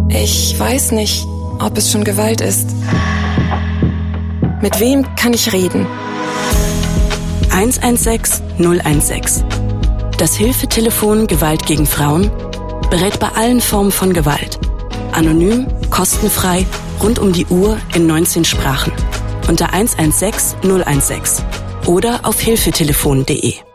Ich weiß nicht, ob es schon Gewalt ist. Mit wem kann ich reden? 116 016. Das Hilfetelefon Gewalt gegen Frauen berät bei allen Formen von Gewalt. Anonym, kostenfrei, rund um die Uhr in 19 Sprachen. Unter 116 016 oder auf hilfetelefon.de.